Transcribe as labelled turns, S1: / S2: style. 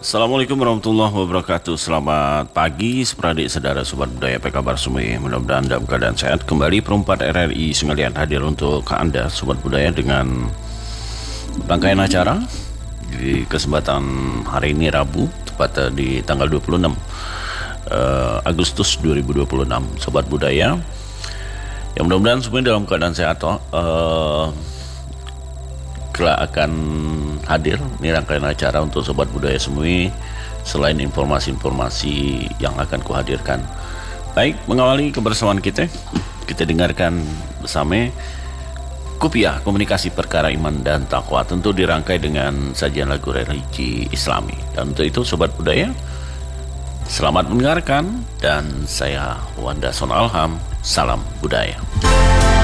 S1: Assalamualaikum warahmatullahi wabarakatuh. Selamat pagi seperadik saudara sobat budaya, apa kabar semua? Mudah-mudahan dalam keadaan sehat. Kembali perempat RRI sekalian hadir untuk Anda sobat budaya dengan rangkaian acara di kesempatan hari ini Rabu, tepat di tanggal 26 Agustus 2026. Sobat budaya, yang mudah-mudahan semuanya dalam keadaan sehat. Kelak akan hadir ini rangkaian acara untuk sobat budaya semua, selain informasi-informasi yang akan kuhadirkan. Baik, mengawali kebersamaan kita dengarkan bersama Kupiah Komunikasi Perkara Iman dan Takwa, tentu dirangkai dengan sajian lagu religi Islami. Dan untuk itu sobat budaya, selamat mendengarkan, dan saya Wanda Son Alham, salam budaya.